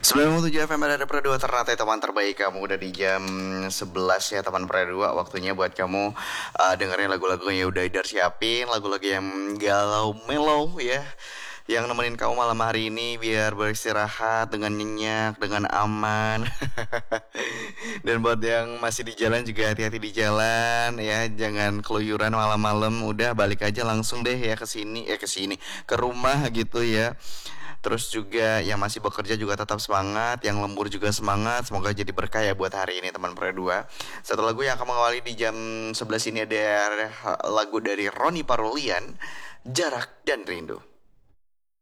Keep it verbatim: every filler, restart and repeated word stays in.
sembilan puluh tujuh F M ada Pro dua ternate teman terbaik kamu udah di jam sebelas ya teman Pro dua. Waktunya buat kamu uh, dengerin lagu-lagu yang udah Idar siapin, lagu-lagu yang galau mellow ya, yang nemenin kamu malam hari ini biar beristirahat dengan nyenyak, dengan aman. Dan buat yang masih di jalan juga hati-hati di jalan ya, jangan keluyuran malam-malam. Udah balik aja langsung deh ya ke sini, eh ke sini, ke rumah gitu ya. Terus juga yang masih bekerja juga tetap semangat, yang lembur juga semangat. Semoga jadi berkah ya buat hari ini teman Pro dua. Satu lagu yang akan mengawali di jam sebelas ini ada lagu dari Roni Parulian, Jarak dan Rindu.